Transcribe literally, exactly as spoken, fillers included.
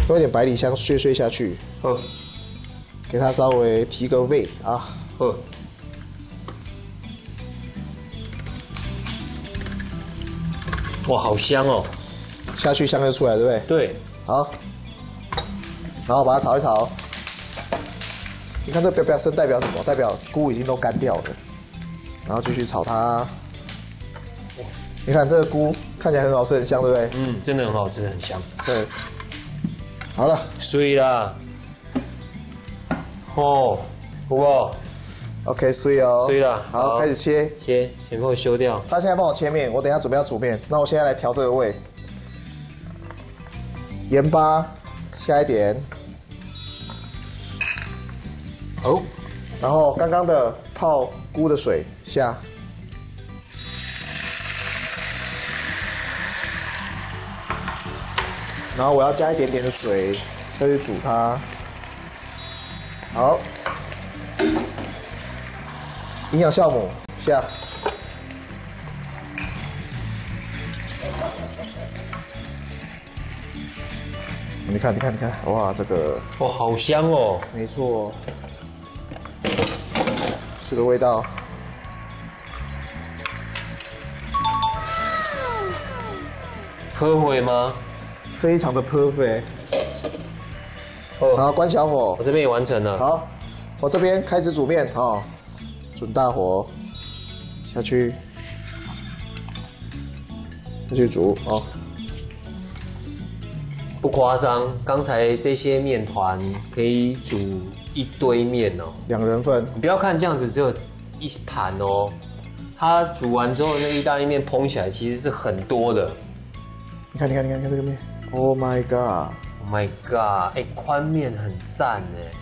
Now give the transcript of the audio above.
用一点百里香碎碎下去， 哦， 给它稍微提个味啊。 哦，哇，好香哦！ 下去香就出来，对不对？ 对， 好，然后把它炒一炒。你看这标标声代表什么？代表菇已经都干掉了。然后继续炒它。你看这个菇看起来很好吃，很香，对不对？ 嗯，真的很好吃，很香。 对。好了， 水啦。哦，不过 OK， 碎哦。 水啦。 好，开始切。 切，全部修掉。 他现在帮我切面，我等一下准备要煮面。那我现在来调这个味。盐巴下一点。 哦。 然后刚刚的泡菇的水下。然后我要加一点点的水，再去煮它。好，营养酵母下。你看，你看，你看，哇，这个哇，好香哦！ 没错，是个味道。 perfect会吗？ 非常的 perfect。 哦， 好，关小火。 我这边也完成了。 好，我这边开始煮面哦，准大火下去，下去煮哦。 不夸张，刚才这些面团可以煮一堆面哦。 两人份。 你不要看这样子只有一盘哦，它煮完之后那个意大利面蓬起来其实是很多的。 你看，你看，你看，你看这个面 ，Oh my god！ Oh my god！ 哎，宽面很赞哎。